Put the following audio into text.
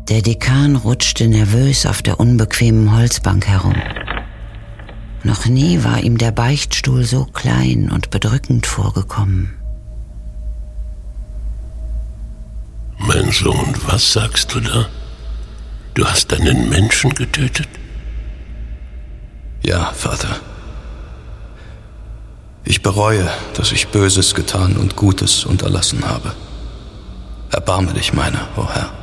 Der Dekan rutschte nervös auf der unbequemen Holzbank herum. Noch nie war ihm der Beichtstuhl so klein und bedrückend vorgekommen. Mein Sohn, was sagst du da? Du hast einen Menschen getötet? Ja, Vater. Ich bereue, dass ich Böses getan und Gutes unterlassen habe. Erbarme dich meiner, o Herr.